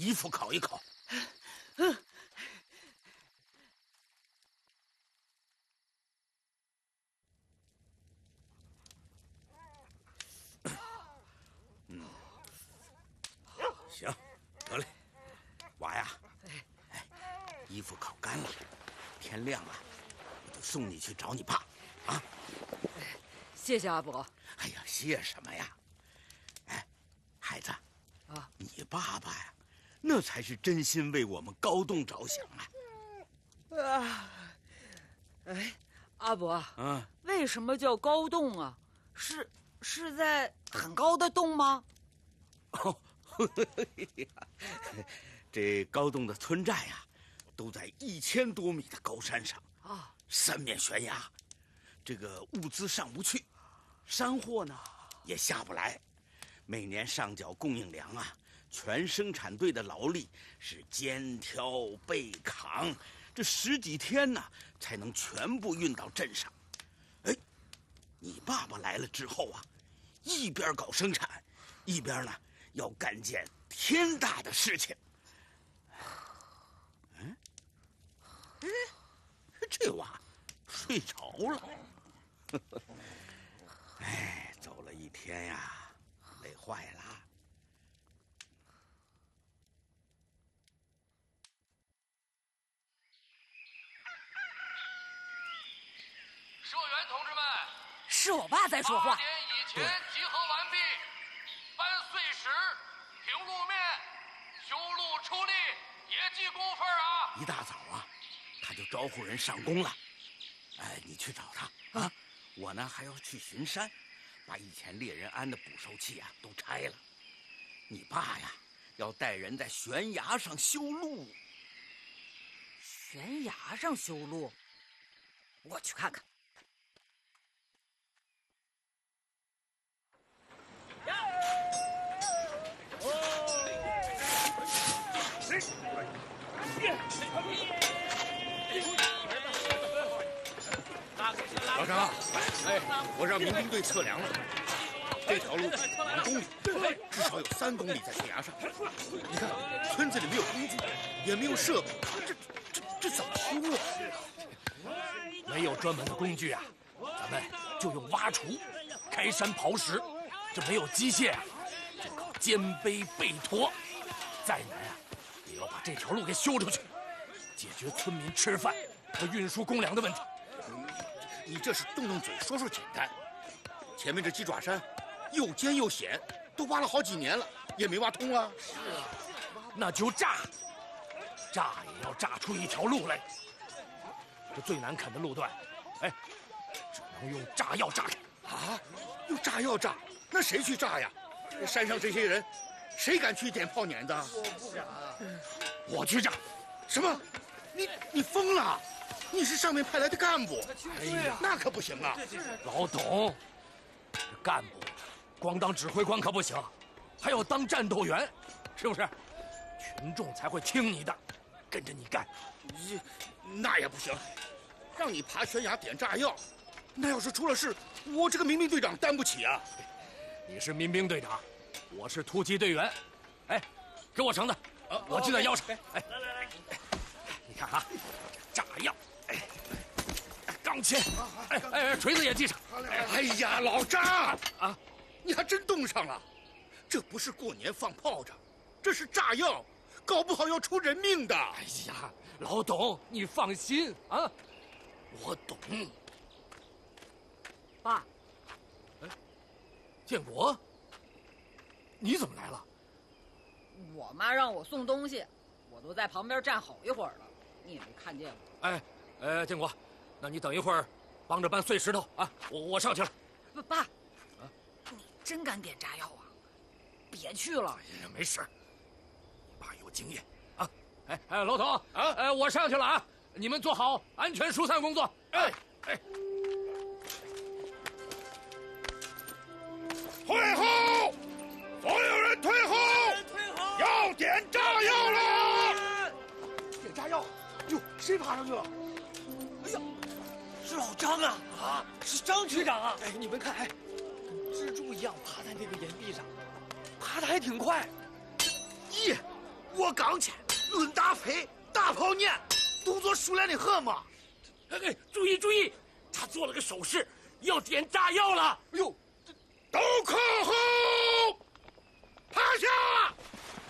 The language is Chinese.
衣服烤一烤。行，得嘞，娃呀，衣服烤干了，天亮了，我就送你去找你爸，啊！ 谢谢阿伯。 哎呀，谢什么呀？哎，孩子， 啊， 你爸爸呀，那才是真心为我们高栋着想啊！ 哎，阿伯，为什么叫高洞啊？是在很高的洞吗？ 哦。这高栋的村寨呀，都在1000多米的高山上啊，三面悬崖，这个物资上不去，山货呢也下不来，每年上缴供应粮啊，全生产队的劳力是肩挑背扛，这10几天呢才能全部运到镇上。哎，你爸爸来了之后啊，一边搞生产，一边呢要干件天大的事情。这娃睡着了。哎，走了一天呀，累坏了。 社员同志们， 是我爸在说话。 8点以前集合完毕，搬碎石、平路面、修路出力，也记工分啊！ 一大早啊，他就招呼人上工了。哎，你去找他啊！我呢还要去巡山，把以前猎人安的捕兽器啊都拆了。你爸呀，要带人在悬崖上修路。 悬崖上修路？我去看看。 老张，我让民兵队测量了，这条路2公里，至少有3公里在悬崖上。你看，村子里没有工具，也没有设备，这怎么修啊？ 没有专门的工具啊，咱们就用挖锄、开山刨石。这没有机械啊，就靠肩背背驮。再难啊，也要把这条路给修出去，解决村民吃饭和运输公粮的问题。 你这是动动嘴说说简单，前面这鸡爪山又尖又险，都挖了好几年了，也没挖通啊。 是啊，那就炸也要炸出一条路来。这最难啃的路段，只能用炸药炸开。 啊，用炸药炸？那谁去炸呀？山上这些人，谁敢去点炮碾子？ 我不敢。我去炸。 什么？你疯了？你是上面派来的干部， 哎呀， 那可不行啊！ 老董，这干部光当指挥官可不行，还要当战斗员，是不是？群众才会听你的，跟着你干。 那也不行，让你爬悬崖点炸药，那要是出了事，我这个民兵队长担不起啊！ 你是民兵队长，我是突击队员。给我绳子，我系在腰上。来，你看啊，炸药。钢钎，锤子也系上。 哎呀，老张啊，你还真动上了！这不是过年放炮仗，这是炸药，搞不好要出人命的。 哎呀，老董，你放心啊，我懂。 爸， 建国，你怎么来了？ 我妈让我送东西，我都在旁边站好一会儿了，你也没看见我。 建国。那你等一会儿，帮着搬碎石头啊！我上去了。 爸，你真敢点炸药啊？别去了。 哎呀，没事，你爸有经验啊。老董啊，我上去了啊！你们做好安全疏散工作。 退后！所有人退后！要点炸药了！ 点炸药！哟，谁爬上去了？哎呀！ 是老张啊！啊，是张局长啊！你们看，蜘蛛一样爬在那个岩壁上，爬得还挺快。 我刚才抡大飞，大炮撵，动作熟练的很嘛。 注意注意，他做了个手势，要点炸药了。 哎呦，都